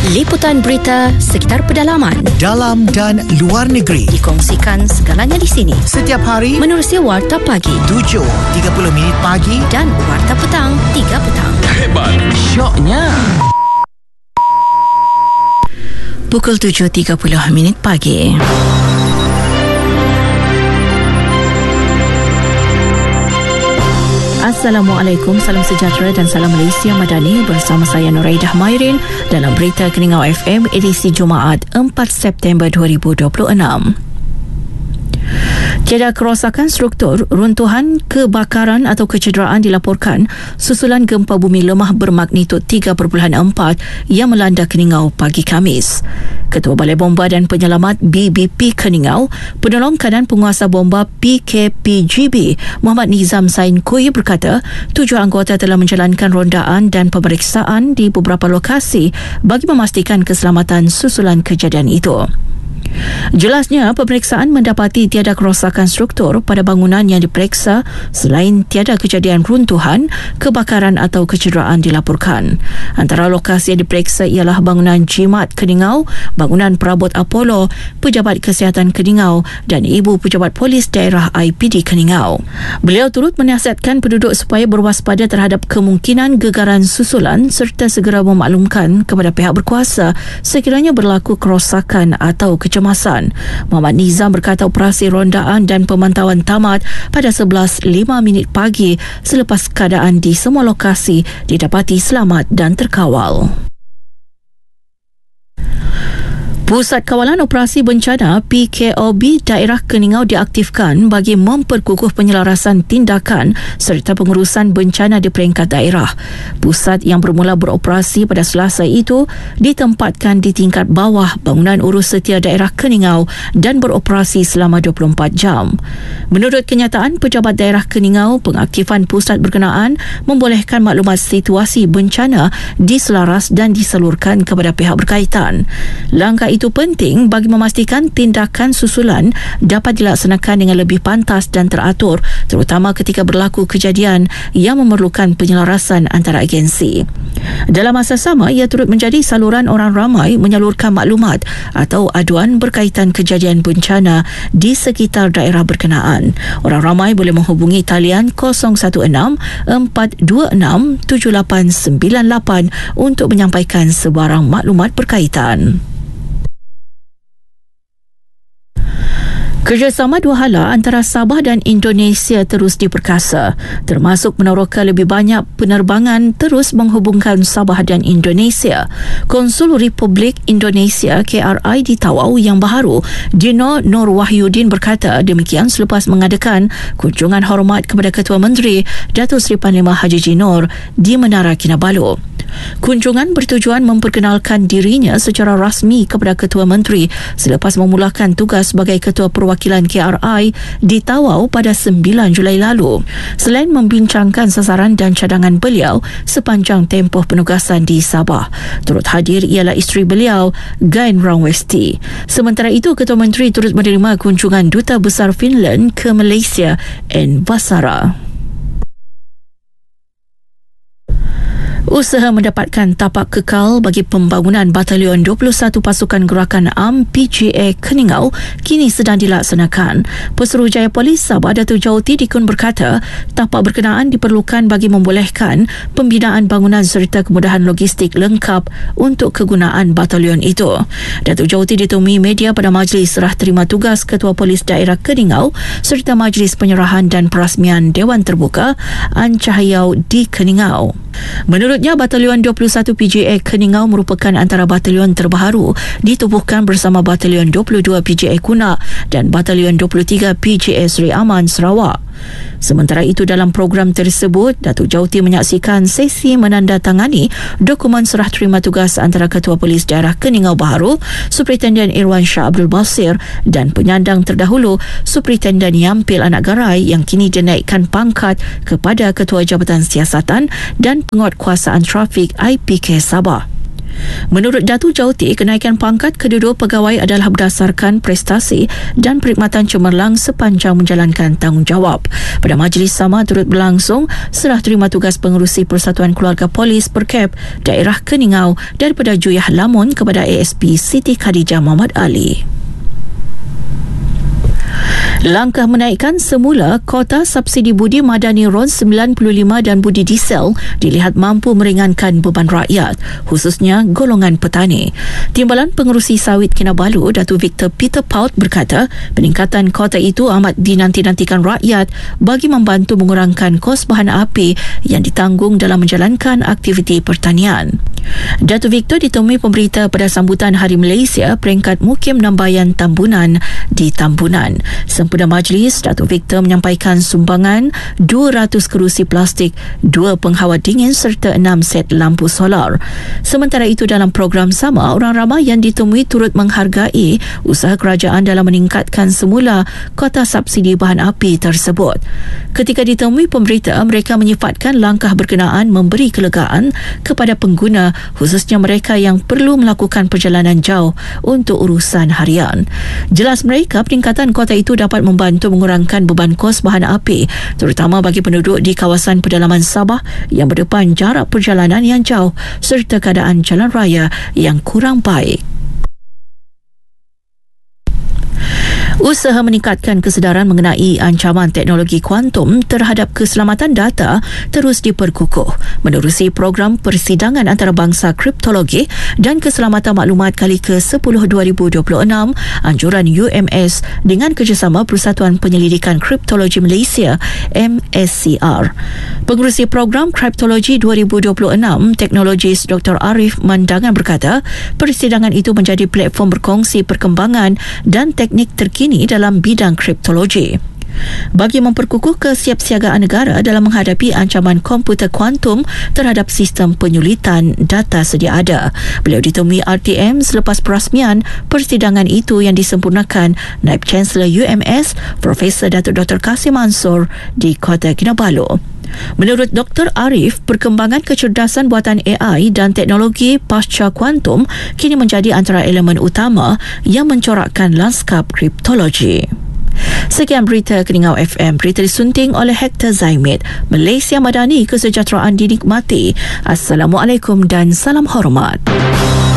Liputan berita sekitar pedalaman, dalam dan luar negeri, dikongsikan segalanya di sini. Setiap hari menerusi Warta Pagi 7.30 pagi dan Warta Petang 3 petang. Hebat, syoknya. Pukul 7.30 pagi. Assalamualaikum, salam sejahtera dan salam Malaysia Madani bersama saya Nuraidah Mairin dalam Berita Keningau FM edisi Jumaat 4 September 2026. Tiada kerosakan struktur, runtuhan, kebakaran atau kecederaan dilaporkan susulan gempa bumi lemah bermagnitud 3.4 yang melanda Keningau pagi Khamis. Ketua Balai Bomba dan Penyelamat BBP Keningau, penolong kanan penguasa bomba PKPGB Muhammad Nizam Sain Kui berkata 7 anggota telah menjalankan rondaan dan pemeriksaan di beberapa lokasi bagi memastikan keselamatan susulan kejadian itu. Jelasnya, pemeriksaan mendapati tiada kerosakan struktur pada bangunan yang diperiksa selain tiada kejadian runtuhan, kebakaran atau kecederaan dilaporkan. Antara lokasi yang diperiksa ialah bangunan Jimat Keningau, bangunan perabot Apollo, Pejabat Kesihatan Keningau dan Ibu Pejabat Polis Daerah IPD Keningau. Beliau turut menasihatkan penduduk supaya berwaspada terhadap kemungkinan gegaran susulan serta segera memaklumkan kepada pihak berkuasa sekiranya berlaku kerosakan atau kecemasan. Muhammad Nizam berkata operasi rondaan dan pemantauan tamat pada 11.05 pagi selepas keadaan di semua lokasi didapati selamat dan terkawal. Pusat Kawalan Operasi Bencana PKOB Daerah Keningau diaktifkan bagi memperkukuh penyelarasan tindakan serta pengurusan bencana di peringkat daerah. Pusat yang bermula beroperasi pada Selasa itu ditempatkan di tingkat bawah bangunan urus setia daerah Keningau dan beroperasi selama 24 jam. Menurut kenyataan Pejabat Daerah Keningau, pengaktifan pusat berkenaan membolehkan maklumat situasi bencana diselaras dan disalurkan kepada pihak berkaitan. Langkah itu penting bagi memastikan tindakan susulan dapat dilaksanakan dengan lebih pantas dan teratur, terutama ketika berlaku kejadian yang memerlukan penyelarasan antara agensi. Dalam masa sama, ia turut menjadi saluran orang ramai menyalurkan maklumat atau aduan berkaitan kejadian bencana di sekitar daerah berkenaan. Orang ramai boleh menghubungi talian 016-426-7898 untuk menyampaikan sebarang maklumat berkaitan. Kerjasama dua hala antara Sabah dan Indonesia terus diperkasa, termasuk meneroka lebih banyak penerbangan terus menghubungkan Sabah dan Indonesia. Konsul Republik Indonesia KRI di Tawau yang baharu, Dino Nur Wahyudin berkata demikian selepas mengadakan kunjungan hormat kepada Ketua Menteri Datuk Seri Panglima Haji Jinor di Menara Kinabalu. Kunjungan bertujuan memperkenalkan dirinya secara rasmi kepada Ketua Menteri selepas memulakan tugas sebagai Ketua Perwakilan KRI di Tawau pada 9 Julai lalu. Selain membincangkan sasaran dan cadangan beliau sepanjang tempoh penugasan di Sabah, turut hadir ialah isteri beliau, Gain Rawesti. Sementara itu, Ketua Menteri turut menerima kunjungan Duta Besar Finland ke Malaysia, N. Basara. Usaha mendapatkan tapak kekal bagi pembangunan Batalion 21 Pasukan Gerakan AM PGA Keningau kini sedang dilaksanakan. Pesuruhjaya Polis Sabah Datuk Jauti Dikun berkata tapak berkenaan diperlukan bagi membolehkan pembinaan bangunan serta kemudahan logistik lengkap untuk kegunaan batalion itu. Datuk Jauti ditemui media pada majlis serah terima tugas Ketua Polis Daerah Keningau serta majlis penyerahan dan perasmian Dewan Terbuka An Cahayau di Keningau. Menurutnya, Batalion 21 PJA Keningau merupakan antara batalion terbaru ditubuhkan bersama Batalion 22 PJA Kunak dan Batalion 23 PJA Seri Aman Sarawak. Sementara itu, dalam program tersebut, Datuk Jauti menyaksikan sesi menandatangani dokumen serah terima tugas antara Ketua Polis Daerah Keningau baharu, Superintendent Irwan Shah Abdul Basir dan penyandang terdahulu Superintendent Yampil Anak Garai yang kini dinaikkan pangkat kepada Ketua Jabatan Siasatan dan Penguatkuasaan Trafik IPK Sabah. Menurut Datuk Jauti, kenaikan pangkat kedua-dua pegawai adalah berdasarkan prestasi dan perkhidmatan cemerlang sepanjang menjalankan tanggungjawab. Pada majlis sama turut berlangsung serah terima tugas pengerusi Persatuan Keluarga Polis Perkap Daerah Keningau daripada Juyah Lamun kepada ASP Siti Khadijah Muhammad Ali. Langkah menaikkan semula kota subsidi budi madani RON 95 dan budi diesel dilihat mampu meringankan beban rakyat, khususnya golongan petani. Timbalan Pengerusi Sawit Kinabalu, Datuk Victor Peter Paut berkata, peningkatan kota itu amat dinanti-nantikan rakyat bagi membantu mengurangkan kos bahan api yang ditanggung dalam menjalankan aktiviti pertanian. Datuk Victor ditemui pemberita pada sambutan Hari Malaysia peringkat Mukim Nambayan Tambunan di Tambunan. Sempena majlis, Datuk Victor menyampaikan sumbangan 200 kerusi plastik, 2 penghawat dingin serta 6 set lampu solar. Sementara itu, dalam program sama, orang ramai yang ditemui turut menghargai usaha kerajaan dalam meningkatkan semula kota subsidi bahan api tersebut. Ketika ditemui pemberita, mereka menyifatkan langkah berkenaan memberi kelegaan kepada pengguna, khususnya mereka yang perlu melakukan perjalanan jauh untuk urusan harian. Jelas mereka, peningkatan kota itu dapat membantu mengurangkan beban kos bahan api, terutama bagi penduduk di kawasan pedalaman Sabah yang berdepan jarak perjalanan yang jauh serta keadaan jalan raya yang kurang baik. Usaha meningkatkan kesedaran mengenai ancaman teknologi kuantum terhadap keselamatan data terus diperkukuh menerusi program persidangan antarabangsa kriptologi dan keselamatan maklumat kali ke-10 2026 anjuran UMS dengan kerjasama Persatuan Penyelidikan Kriptologi Malaysia MSCR. Pengerusi program Kriptologi 2026 Teknologis Dr. Arif Mandangan berkata, persidangan itu menjadi platform berkongsi perkembangan dan teknik terkini dalam bidang kriptologi bagi memperkukuh kesiapsiagaan negara dalam menghadapi ancaman komputer kuantum terhadap sistem penyulitan data sedia ada. Beliau ditemui RTM selepas perasmian persidangan itu yang disempurnakan Naib Chancellor UMS Profesor Datuk Dr. Kasim Mansor di Kota Kinabalu. Menurut Dr. Arif, perkembangan kecerdasan buatan AI dan teknologi pasca kuantum kini menjadi antara elemen utama yang mencorakkan lanskap kriptologi. Sekian berita Keningau FM. Berita disunting oleh Hector Zaimid. Malaysia Madani, kesejahteraan dinikmati. Assalamualaikum dan salam hormat.